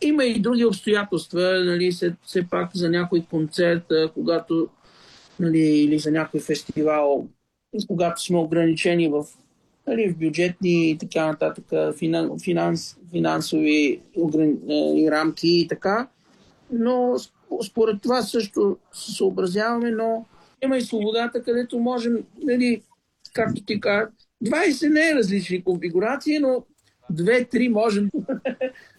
Има и други обстоятелства, нали, все пак за някой концерт, когато, нали, или за някой фестивал, когато сме ограничени нали, в бюджетни и така нататък, финансови рамки и така. Но според това също се съобразяваме, но има и свободата, където можем, нали, както ти кажа, 20 не е различни конфигурации, но 2-3 можем